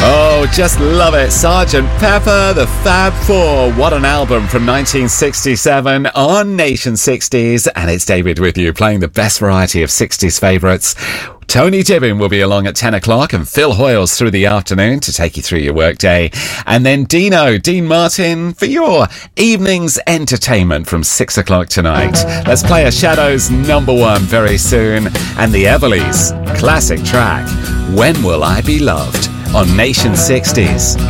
Oh, just love it. Sgt. Pepper, the Fab Four. What an album from 1967 on Nation 60s. And it's David with you, playing the best variety of 60s favourites. Tony Gibbon will be along at 10 o'clock and Phil Hoyles through the afternoon to take you through your workday. And then Dean Martin, for your evening's entertainment from 6 o'clock tonight. Let's play a Shadows #1 very soon. And the Everlys classic track, When Will I Be Loved, on Nation 60s.